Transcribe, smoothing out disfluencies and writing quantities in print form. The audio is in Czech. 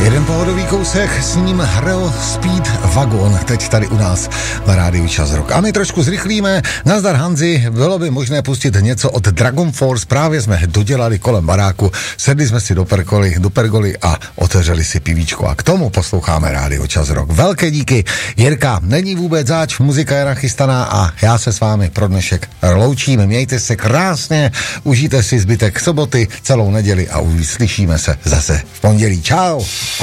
Jeden pohodový kousek, s ním Hreo Speed Wagon, teď tady u nás na rádiu Čas Rock. A my trošku zrychlíme. Nazdar Hanzi, bylo by možné pustit něco od Dragon Force, právě jsme dodělali kolem baráku, sedli jsme si do pergoly a otevřeli si pivíčko a k tomu posloucháme rádio Čas Rock. Velké díky, Jirka, není vůbec zač, muzika je nachystaná a já se s vámi pro dnešek loučím. Mějte se krásně, užijte si zbytek soboty, celou neděli a uslyšíme se zase v pondělí. Čau!